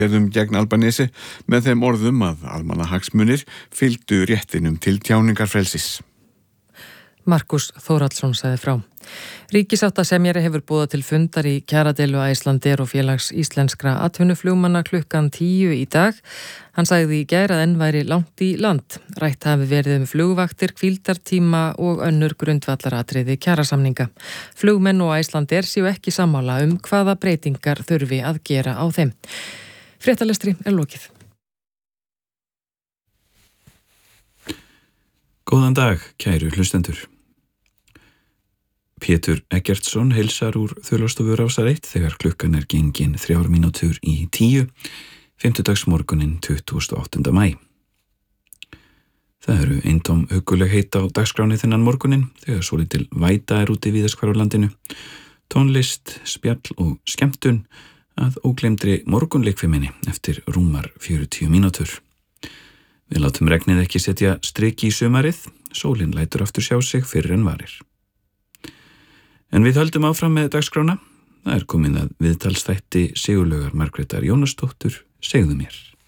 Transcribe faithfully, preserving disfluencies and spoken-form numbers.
gerðum gegn Albanesi með þeim orðum að almannahagsmunir fylgdu réttinum til tjáningarfrelsis. Markus Þórhallsson sagði frá. Ríkissáttasemjari hefur boðað til fundar í kjaradeilu Icelandair og félags íslenskra atvinnuflugmanna klukkan tíu í dag. Hann sagði í gær að enn væri langt í land. Rætt hafi verið um flugvaktir, hvíldartíma og önnur grundvallaratriði kjarasamninga. Flugmenn og Icelandair séu ekki sammála um hvaða breytingar þurfi að gera á þeim. Fréttalestri er lokið. Góðan dag, kæru hlustendur. Pétur Eggertsson heilsar úr Þjóðlastofu Rásar eitt þegar klukkan er gengin þrjár mínútur í tíu, fimmtudagsmorguninn tuttugasta og áttunda maí. Það eru eintóm hugguleg heita á dagskráni þennan morguninn þegar svolítil væta er úti víðast hvar á landinu. Tónlist, spjall og skemmtun að ógleymdri morgunleikfiminni eftir rúmar fjörutíu mínútur. Við látum regnið ekki setja strik í sumarið, sólin lætur aftur sjá sig fyrr en varir. En við höldum áfram með dagskrána. Það er komin að viðtalsþætti Sigurlaugar Margrétar Jónasdóttur, segðu mér.